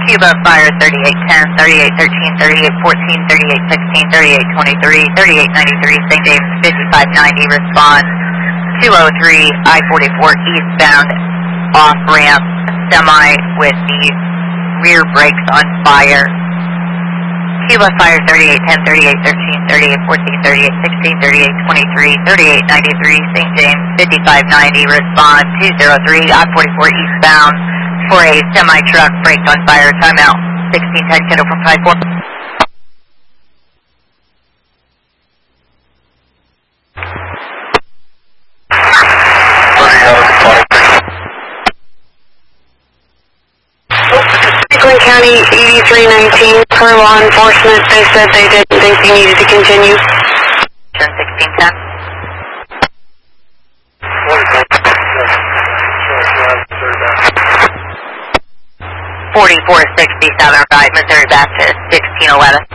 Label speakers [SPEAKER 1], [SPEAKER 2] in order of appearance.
[SPEAKER 1] Cuba Fire 3810, 3813, 3814, 3816, 3823, St. James 5590, respond 203 I-44 eastbound off-ramp semi with the rear brakes on fire. Cuba Fire 3810, 3813, 3814, 3816, 3823, 3893, St. James 5590, respond 203 I-44 eastbound for a semi-truck braked on fire. Timeout 1610 Kiddo from 54.
[SPEAKER 2] Franklin County 8319 for law enforcement. They said they didn't think they needed to continue.
[SPEAKER 1] 1610. 4467, right, Missouri Baptist, 1611.